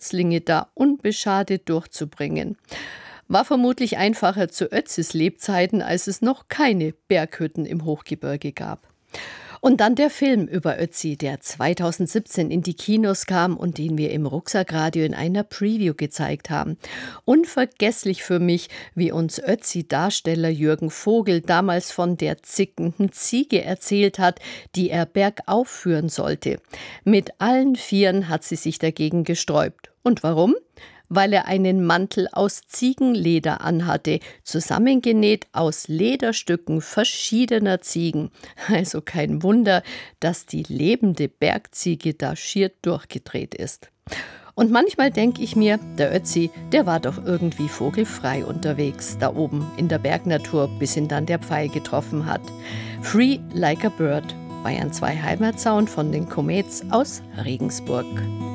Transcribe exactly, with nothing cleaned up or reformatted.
Schützlinge da unbeschadet durchzubringen. War vermutlich einfacher zu Ötzis Lebzeiten, als es noch keine Berghütten im Hochgebirge gab. Und dann der Film über Ötzi, der zweitausendsiebzehn in die Kinos kam und den wir im Rucksackradio in einer Preview gezeigt haben. Unvergesslich für mich, wie uns Ötzi-Darsteller Jürgen Vogel damals von der zickenden Ziege erzählt hat, die er bergauf führen sollte. Mit allen Vieren hat sie sich dagegen gesträubt. Und warum? Weil er einen Mantel aus Ziegenleder anhatte, zusammengenäht aus Lederstücken verschiedener Ziegen. Also kein Wunder, dass die lebende Bergziege da schier durchgedreht ist. Und manchmal denke ich mir, der Ötzi, der war doch irgendwie vogelfrei unterwegs, da oben in der Bergnatur, bis ihn dann der Pfeil getroffen hat. Free like a bird, Bayern zwei Heimatsound von den Comets aus Regensburg.